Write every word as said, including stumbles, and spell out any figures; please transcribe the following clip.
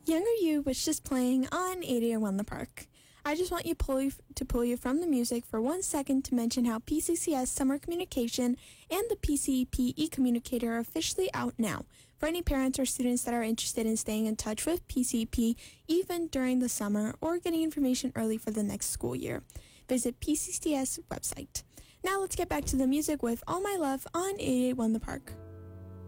Younger You was just playing on eighty oh one The Park. I just want you pull you, to pull you from the music for one second to mention how P C C S Summer Communication and the P C E P eCommunicator are officially out now. For any parents or students that are interested in staying in touch with P C E P even during the summer or getting information early for the next school year, visit P C C S website. Now let's get back to the music with All My Love on eighty-eight point one The Park.